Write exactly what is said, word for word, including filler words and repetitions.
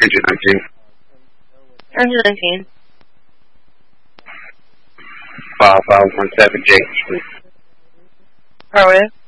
Engine nineteen. Engine nineteen. five five one seven Jacob Street. How are you?